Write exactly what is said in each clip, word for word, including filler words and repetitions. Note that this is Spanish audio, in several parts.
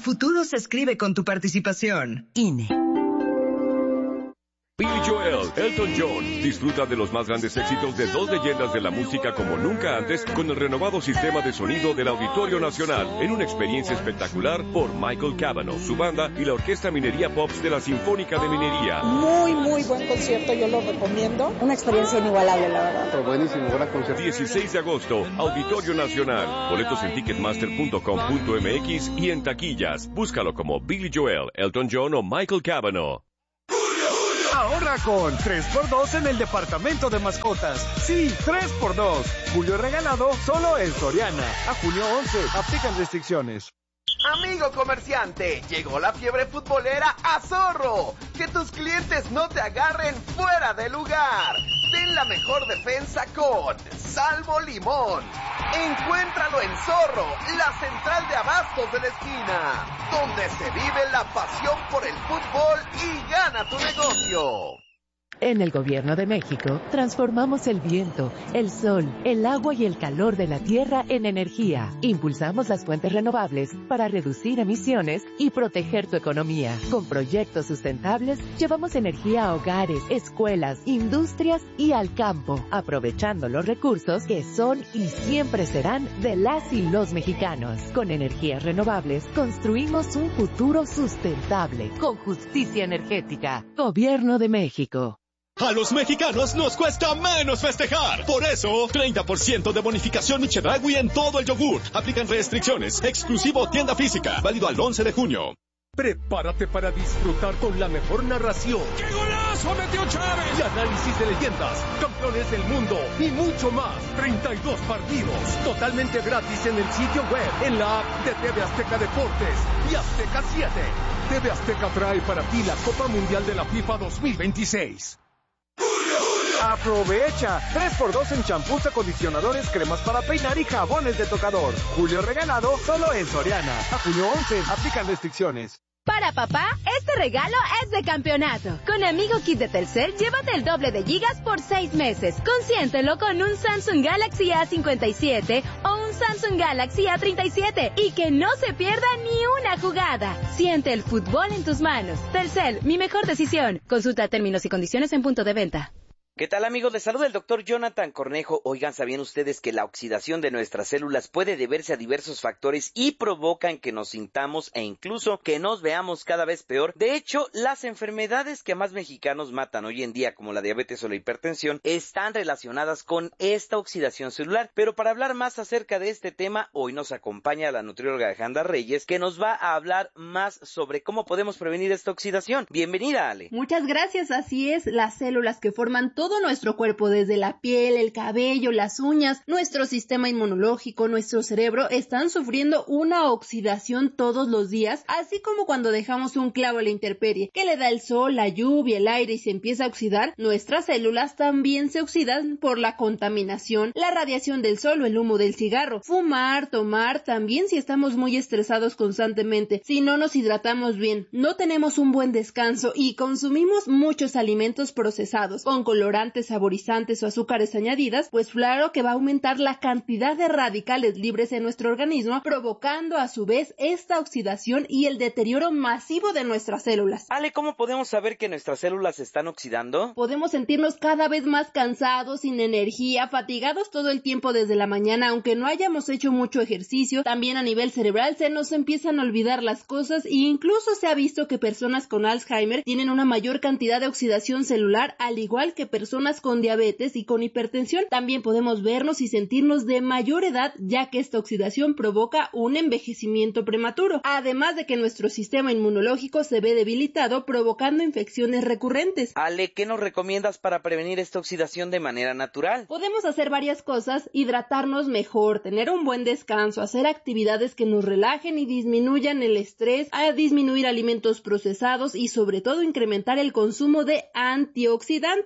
futuro se escribe con tu participación. I N E. Billy Joel, Elton John, disfruta de los más grandes éxitos de dos leyendas de la música como nunca antes con el renovado sistema de sonido del Auditorio Nacional en una experiencia espectacular por Michael Cavanaugh, su banda y la Orquesta Minería Pops de la Sinfónica de Minería. Muy, muy buen concierto, yo lo recomiendo. Una experiencia inigualable, la verdad. Pero buenísimo, gran concierto. dieciséis de agosto, Auditorio Nacional. Boletos en ticketmaster punto com punto m x y en taquillas. Búscalo como Billy Joel, Elton John o Michael Cavanaugh. Ahorra con tres por dos en el departamento de mascotas. Sí, tres por dos. Julio regalado solo en Soriana. A junio once. Aplican restricciones. Amigo comerciante, llegó la fiebre futbolera a Zorro. Que tus clientes no te agarren fuera de lugar. Ten la mejor defensa con Salvo Limón. Encuéntralo en Zorro, la central de abastos de la esquina, donde se vive la pasión por el fútbol y gana tu negocio. En el Gobierno de México, transformamos el viento, el sol, el agua y el calor de la tierra en energía. Impulsamos las fuentes renovables para reducir emisiones y proteger tu economía. Con proyectos sustentables, llevamos energía a hogares, escuelas, industrias y al campo, aprovechando los recursos que son y siempre serán de las y los mexicanos. Con energías renovables, construimos un futuro sustentable, con justicia energética. Gobierno de México. A los mexicanos nos cuesta menos festejar. Por eso, treinta por ciento de bonificación y Chedraui en todo el yogur. Aplican restricciones. Exclusivo tienda física. Válido al once de junio. Prepárate para disfrutar con la mejor narración. ¡Qué golazo metió Chávez! Y análisis de leyendas, campeones del mundo y mucho más. treinta y dos partidos. Totalmente gratis en el sitio web, en la app de T V Azteca Deportes y Azteca siete. T V Azteca trae para ti la Copa Mundial de la FIFA dos mil veintiséis. Aprovecha tres por dos en champús, acondicionadores, cremas para peinar y jabones de tocador. Julio regalado solo en Soriana. A junio once, aplican restricciones. Para papá, este regalo es de campeonato. Con Amigo Kit de Telcel, llévate el doble de gigas por seis meses. Consiéntelo con un Samsung Galaxy A cincuenta y siete o un Samsung Galaxy A treinta y siete y que no se pierda ni una jugada. Siente el fútbol en tus manos. Telcel, mi mejor decisión. Consulta términos y condiciones en punto de venta. ¿Qué tal, amigos? Les saluda el doctor Jonathan Cornejo. Oigan, ¿sabían ustedes que la oxidación de nuestras células puede deberse a diversos factores y provocan que nos sintamos e incluso que nos veamos cada vez peor? De hecho, las enfermedades que más mexicanos matan hoy en día, como la diabetes o la hipertensión, están relacionadas con esta oxidación celular. Pero para hablar más acerca de este tema, hoy nos acompaña la nutrióloga Alejandra Reyes, que nos va a hablar más sobre cómo podemos prevenir esta oxidación. Bienvenida, Ale. Muchas gracias. Así es, las células que forman todo Todo nuestro cuerpo, desde la piel, el cabello, las uñas, nuestro sistema inmunológico, nuestro cerebro, están sufriendo una oxidación todos los días, así como cuando dejamos un clavo a la intemperie, que le da el sol, la lluvia, el aire y se empieza a oxidar. Nuestras células también se oxidan por la contaminación, la radiación del sol o el humo del cigarro. Fumar, tomar, también si estamos muy estresados constantemente, si no nos hidratamos bien, no tenemos un buen descanso y consumimos muchos alimentos procesados, con color saborizantes o azúcares añadidas, pues claro que va a aumentar la cantidad de radicales libres en nuestro organismo, provocando a su vez esta oxidación y el deterioro masivo de nuestras células. Ale, ¿cómo podemos saber que nuestras células se están oxidando? Podemos sentirnos cada vez más cansados, sin energía, fatigados todo el tiempo desde la mañana, aunque no hayamos hecho mucho ejercicio. También a nivel cerebral se nos empiezan a olvidar las cosas e incluso se ha visto que personas con Alzheimer tienen una mayor cantidad de oxidación celular, al igual que personas personas con diabetes y con hipertensión. También podemos vernos y sentirnos de mayor edad, ya que esta oxidación provoca un envejecimiento prematuro, además de que nuestro sistema inmunológico se ve debilitado, provocando infecciones recurrentes. Ale, ¿qué nos recomiendas para prevenir esta oxidación de manera natural? Podemos hacer varias cosas: hidratarnos mejor, tener un buen descanso, hacer actividades que nos relajen y disminuyan el estrés, a disminuir alimentos procesados y sobre todo incrementar el consumo de antioxidantes, como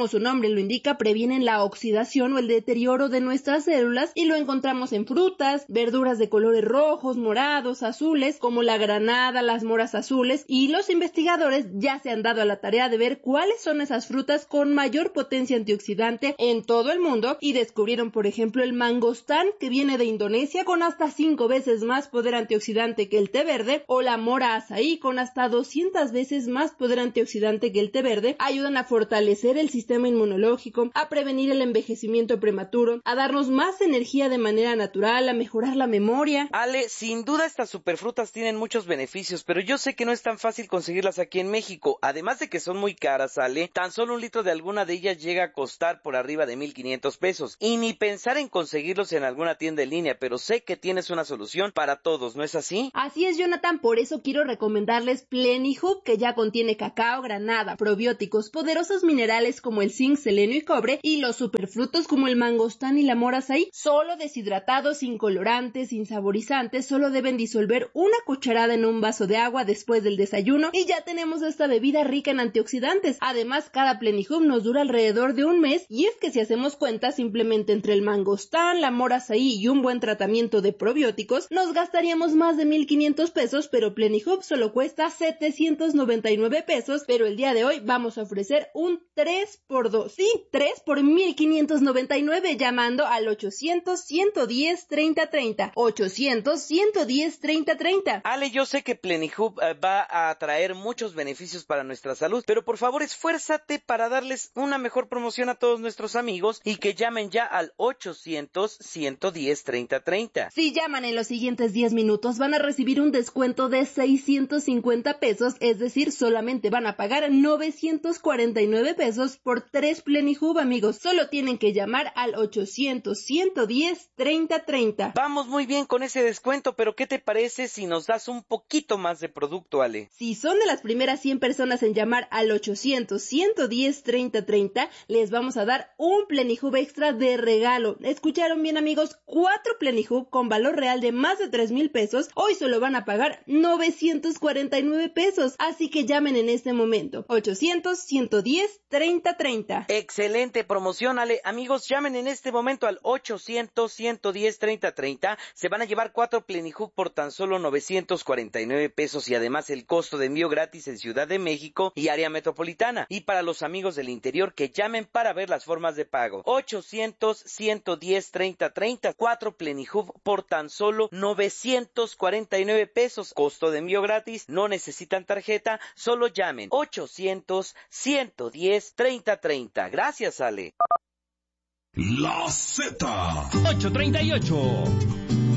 su nombre lo indica, previenen la oxidación o el deterioro de nuestras células y lo encontramos en frutas, verduras de colores rojos, morados, azules, como la granada, las moras azules, y los investigadores ya se han dado a la tarea de ver cuáles son esas frutas con mayor potencia antioxidante en todo el mundo y descubrieron, por ejemplo, el mangostán, que viene de Indonesia, con hasta cinco veces más poder antioxidante que el té verde, o la mora azaí, con hasta doscientas veces más poder antioxidante que el té verde. Ayudan a fortalecer el sistema inmunológico, a prevenir el envejecimiento prematuro, a darnos más energía de manera natural, a mejorar la memoria. Ale, sin duda estas superfrutas tienen muchos beneficios, pero yo sé que no es tan fácil conseguirlas aquí en México. Además de que son muy caras, Ale, tan solo un litro de alguna de ellas llega a costar por arriba de mil quinientos pesos. Y ni pensar en conseguirlos en alguna tienda en línea, pero sé que tienes una solución para todos, ¿no es así? Así es, Jonathan, por eso quiero recomendarles Plenihub, que ya contiene cacao, granada, probióticos, poderosos minerales como el zinc, selenio y cobre, y los superfrutos como el mangostán y la mora azaí, solo deshidratados, sin colorantes, sin saborizantes. Solo deben disolver una cucharada en un vaso de agua después del desayuno y ya tenemos esta bebida rica en antioxidantes. Además, cada Plenihub nos dura alrededor de un mes, y es que si hacemos cuenta, simplemente entre el mangostán, la mora azaí y un buen tratamiento de probióticos, nos gastaríamos más de mil quinientos pesos, pero Plenihub solo cuesta setecientos noventa y nueve pesos, pero el día de hoy vamos a ofrecer un tres por dos. Sí, tres por mil quinientos noventa y nueve llamando al ochocientos, ciento diez, treinta treinta. ochocientos, ciento diez, treinta treinta. Ale, yo sé que Plenihub eh, va a traer muchos beneficios para nuestra salud, pero por favor esfuérzate para darles una mejor promoción a todos nuestros amigos y que llamen ya al ochocientos, ciento diez, treinta treinta. Si llaman en los siguientes diez minutos van a recibir un descuento de seiscientos cincuenta pesos, es decir, solamente van a pagar novecientos cuarenta y nueve pesos por tres Plenihub, amigos. Solo tienen que llamar al ochocientos, ciento diez, treinta treinta. Vamos muy bien con ese descuento, pero ¿qué te parece si nos das un poquito más de producto, Ale? Si son de las primeras cien personas en llamar al ochocientos, ciento diez, treinta treinta, les vamos a dar un Plenihub extra de regalo. ¿Escucharon bien, amigos? Cuatro Plenihub con valor real de más de tres mil pesos. Hoy solo van a pagar novecientos cuarenta y nueve pesos. Así que llamen en este momento. ochocientos, ciento diez, treinta treinta. Excelente promoción, Ale. Amigos, llamen en este momento al ochocientos, ciento diez, treinta treinta. Se van a llevar cuatro Plenihub por tan solo novecientos cuarenta y nueve pesos y además el costo de envío gratis en Ciudad de México y área metropolitana. Y para los amigos del interior, que llamen para ver las formas de pago. ochocientos, ciento diez, treinta treinta. cuatro Plenihub por tan solo novecientos cuarenta y nueve pesos. Costo de envío gratis, no necesitan tarjeta, solo llamen. ochocientos, ciento diez, treinta treinta. Gracias, Ale. La Z. ocho treinta y ocho.